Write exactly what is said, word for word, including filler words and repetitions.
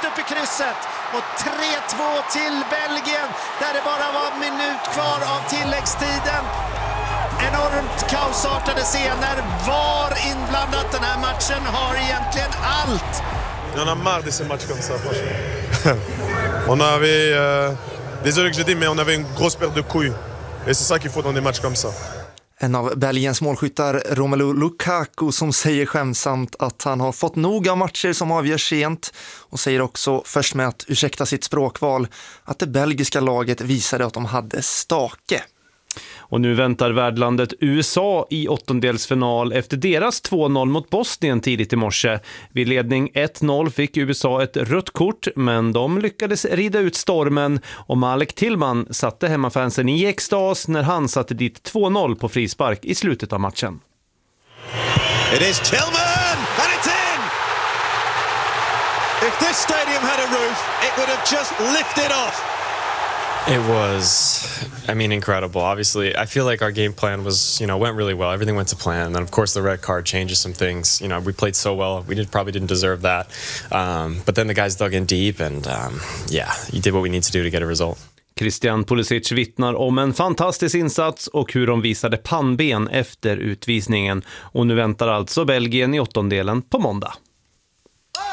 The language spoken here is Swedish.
upp i krysset. Och tre två till Belgien där det bara var en minut kvar av tilläggstiden. Enormt kaosartade scener. Var inblandat den här matchen har egentligen allt. On a marre de ces matchs comme ça, franchement. On avait, euh, désolé que je dis, mais on avait une grosse perte de couilles. Et c'est ça qu'il faut dans des matchs comme ça. En av Belgiens målskyttar, Romelu Lukaku, som säger skämsamt att han har fått nog av matcher som avgörs sent och säger också, först med att ursäkta sitt språkval, att det belgiska laget visade att de hade stake. Och nu väntar värdlandet U S A i åttondelsfinal efter deras två noll mot Bosnien tidigt i morse. Vid ledning ett noll fick U S A ett rött kort, men de lyckades rida ut stormen och Malik Tillman satte hemmafansen i extas när han satte dit två noll på frispark i slutet av matchen. It is Tillman and it's in! If this stadium had a roof, it would have just lifted off. It was, I mean, incredible. Obviously, I feel like our game plan was, you know, went really well. Everything went to plan. And then, of course, the red card changes some things. You know, we played so well. We did, probably didn't deserve that. Um, but then the guys dug in deep and, um, yeah, you did what we need to do to get a result. Christian Pulisic vittnar om en fantastisk insats och hur de visade pannben efter utvisningen. Och nu väntar alltså Belgien i åttondelen på måndag.